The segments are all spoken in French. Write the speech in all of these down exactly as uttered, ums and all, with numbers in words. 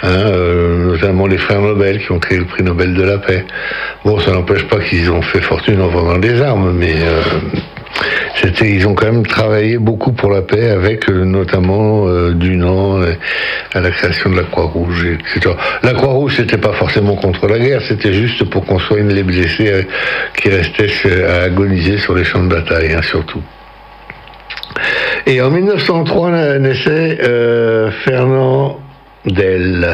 hein, euh, notamment les frères Nobel qui ont créé le prix Nobel de la paix. Bon, ça n'empêche pas qu'ils ont fait fortune en vendant des armes, mais euh, c'était, ils ont quand même travaillé beaucoup pour la paix, avec euh, notamment euh, Dunant, euh, à la création de la Croix-Rouge, et cetera. La Croix-Rouge, c'était pas forcément contre la guerre, c'était juste pour qu'on soigne les blessés euh, qui restaient à agoniser sur les champs de bataille, hein, surtout. Et en mille neuf cent trois naissait euh, Fernand Del.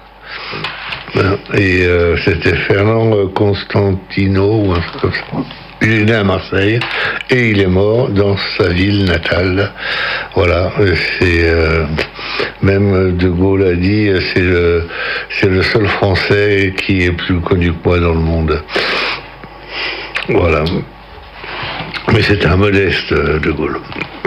Et euh, c'était Fernand Constantino, ou un truc comme ça. Il est né à Marseille et il est mort dans sa ville natale. Voilà, c'est euh, même De Gaulle a dit, c'est le c'est le seul Français qui est plus connu que moi dans le monde. Voilà. Mais c'était un modeste, De Gaulle.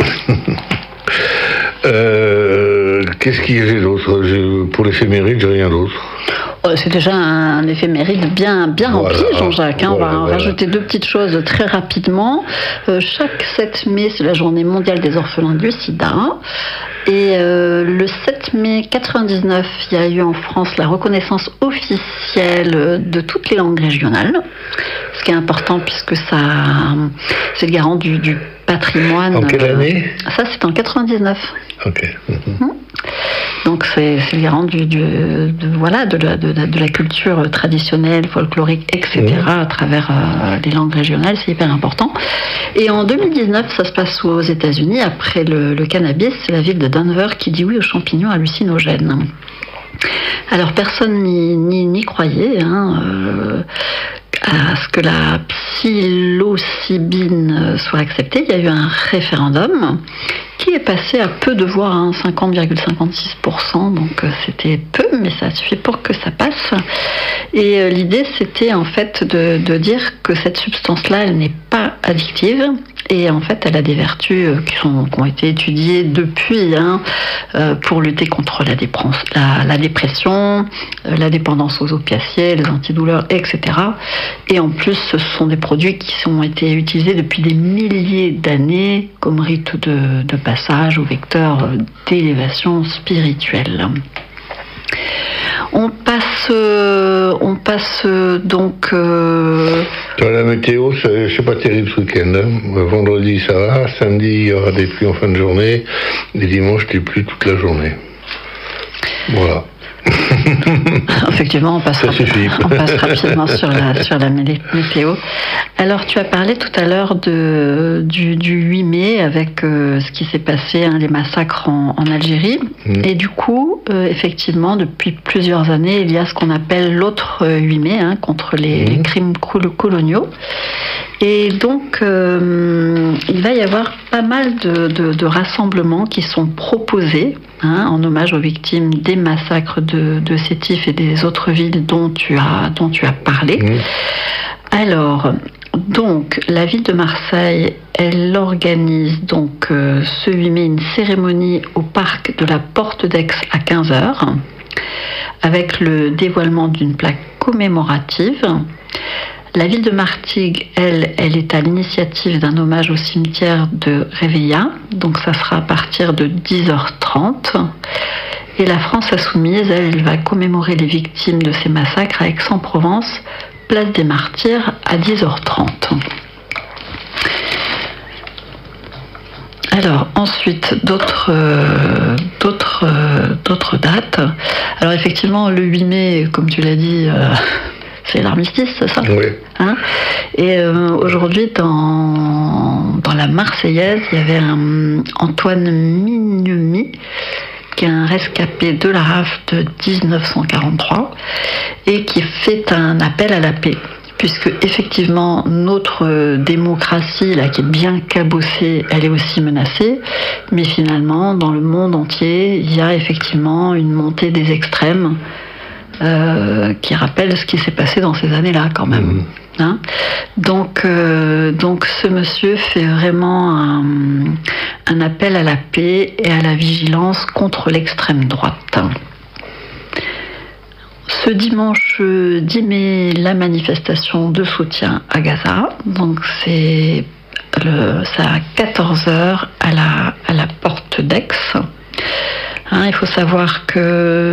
euh, Qu'est-ce qu'il y a d'autre? Pour l'éphéméride, j'ai rien d'autre. C'est déjà un éphéméride bien, bien rempli, voilà, Jean-Jacques. Hein. Voilà, on va voilà. rajouter deux petites choses très rapidement. Euh, chaque sept mai, c'est la journée mondiale des orphelins du sida. Et euh, le sept mai quatre-vingt-dix-neuf, il y a eu en France la reconnaissance officielle de toutes les langues régionales. Ce qui est important puisque ça, c'est le garant du, du patrimoine. En quelle année? Ça, c'est en quatre-vingt-dix-neuf. Ok. Mmh. Donc c'est, c'est le garant du, du, de, voilà, de, la, de, de la culture traditionnelle, folklorique, et cetera, mmh. à travers euh, les langues régionales, c'est hyper important. Et en deux mille dix-neuf, ça se passe aux États-Unis, après le, le cannabis, c'est la ville de Denver qui dit oui aux champignons hallucinogènes. Alors personne n'y, n'y, n'y croyait, hein, euh, à ce que la psilocybine soit acceptée. Il y a eu un référendum qui est passé à peu de voix, hein, cinquante virgule cinquante-six pour cent, donc euh, c'était peu, mais ça a suffi pour que ça passe. Et euh, l'idée, c'était en fait de, de dire que cette substance-là, elle n'est pas addictive, et en fait, elle a des vertus qui, sont, qui ont été étudiées depuis, hein, euh, pour lutter contre la, dépre- la, la dépression, euh, la dépendance aux opiacés, les antidouleurs, et cetera. Et en plus, ce sont des produits qui ont été utilisés depuis des milliers d'années comme rite de, de passage ou vecteur d'élévation spirituelle. On passe, euh, on passe euh, donc. Euh... Dans la météo, c'est, c'est pas terrible ce week-end. Hein. Vendredi, ça va. Samedi, il y aura des pluies en fin de journée. Et dimanche, des pluies toute la journée. Voilà. Effectivement, on passe, rapi- on passe rapidement sur la, sur la météo. Alors, tu as parlé tout à l'heure de, du, du huit mai avec euh, ce qui s'est passé, hein, les massacres en, en Algérie. Mmh. Et du coup, euh, effectivement, depuis plusieurs années, il y a ce qu'on appelle l'autre huit mai, hein, contre les, mmh. les crimes coloniaux. Et donc, euh, il va y avoir pas mal de, de, de rassemblements qui sont proposés, hein, en hommage aux victimes des massacres de, de Sétif et des autres villes dont tu as, dont tu as parlé. Mmh. Alors, donc, la ville de Marseille, elle organise donc euh, ce huit mai une cérémonie au parc de la Porte d'Aix à quinze heures, avec le dévoilement d'une plaque commémorative. La ville de Martigues, elle, elle est à l'initiative d'un hommage au cimetière de Réveillà, donc ça sera à partir de dix heures trente. Et la France Insoumise, elle, elle va commémorer les victimes de ces massacres à Aix-en-Provence, place des Martyrs, à dix heures trente. Alors ensuite, d'autres, euh, d'autres, euh, d'autres dates. Alors effectivement, le huit mai, comme tu l'as dit, euh, c'est l'armistice, c'est ça? Oui. Hein? Et euh, aujourd'hui, dans, dans la Marseillaise, il y avait un Antoine Mignemi, qui est un rescapé de la R A F de dix-neuf cent quarante-trois, et qui fait un appel à la paix. Puisque effectivement notre démocratie, là, qui est bien cabossée, elle est aussi menacée, mais finalement dans le monde entier, il y a effectivement une montée des extrêmes euh, qui rappelle ce qui s'est passé dans ces années-là quand même. Mmh. Hein, donc, euh, donc ce monsieur fait vraiment un, un appel à la paix et à la vigilance contre l'extrême droite. Ce dimanche dix mai, la manifestation de soutien à Gaza. Donc c'est le, c'est à quatorze heures à la, à la porte d'Aix. Hein, il faut savoir que